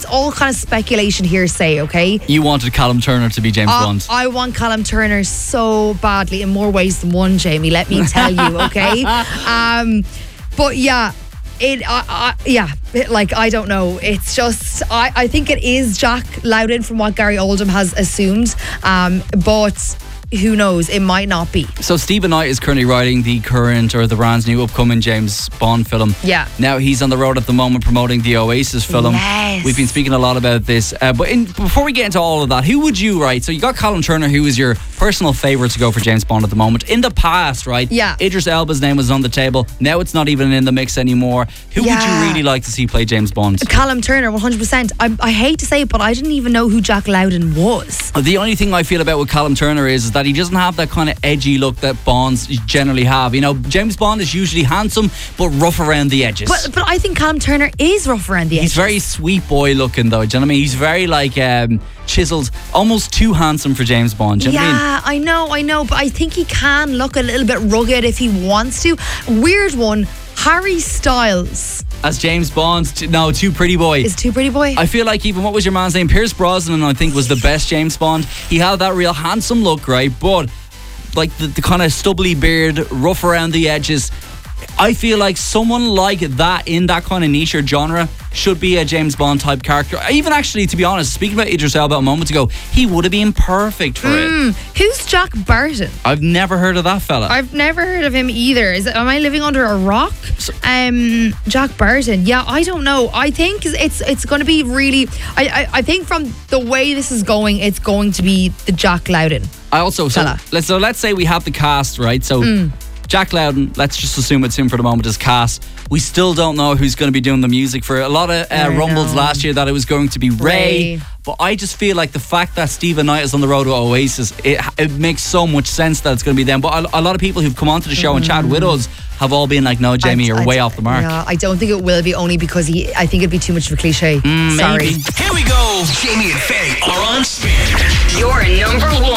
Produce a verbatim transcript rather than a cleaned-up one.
all kind of speculation, hearsay, okay? You wanted Callum Turner to be James Uh, Bond. I want Callum Turner so badly, in more ways than one, Jamie, let me tell you, okay? um, but yeah, it, uh, uh, yeah, it, like, I don't know. It's just, I, I think it is Jack Lowden from what Gary Oldham has assumed, um, but who knows, it might not be. So Stephen Knight is currently writing the current or the brand new upcoming James Bond film. Yeah. Now he's on the road at the moment promoting the Oasis film. Yes. We've been speaking a lot about this. Uh, but in, before we get into all of that, who would you write? So you got Callum Turner, who is your personal favourite to go for James Bond at the moment. In the past, right? Yeah. Idris Elba's name was on the table. Now it's not even in the mix anymore. Who Yeah. would you really like to see play James Bond? Callum Turner, one hundred percent. I, I hate to say it, but I didn't even know who Jack Lowden was. The only thing I feel about with Callum Turner is, is that he doesn't have that kind of edgy look that Bonds generally have. You know, James Bond is usually handsome but rough around the edges. But but I think Callum Turner is rough around the edges. He's very sweet boy looking though, do you know what I mean? He's very like um, chiseled, almost too handsome for James Bond, do you know what I mean? Yeah, I know, I know, but I think he can look a little bit rugged if he wants to. Weird one, Harry Styles As James Bond, t- no, too pretty boy. is too pretty boy. I feel like even, what was your man's name? Pierce Brosnan, I think, was the best James Bond. He had that real handsome look, right? But like the, the kind of stubbly beard, rough around the edges. I feel like someone like that in that kind of niche or genre should be a James Bond type character. Even actually, to be honest, speaking about Idris Elba a moment ago, he would have been perfect for Mm, it. who's Jack Barton? I've never heard of that fella. I've never heard of him either. Is it, am I living under a rock? Um, Jack Barton. Yeah, I don't know. I think it's it's going to be really. I, I I think from the way this is going, it's going to be the Jack Lowden. I also so Fella. let's so let's say we have the cast, right? So Mm. Jack Lowden, let's just assume it's him for the moment as cast. We still don't know who's going to be doing the music for it. A lot of uh, I rumbles know. last year that it was going to be Ray. Ray. But I just feel like the fact that Stephen Knight is on the road with Oasis, it, it makes so much sense that it's going to be them. But a, a lot of people who've come onto the show and chatted with us have all been like, no, Jamie, I- you're I- way off the mark. Yeah, I don't think it will be, only because he. I think it'd be too much of a cliche. Mm, Sorry. maybe. Here we go. Jamie and Faye are on spin. Your number one.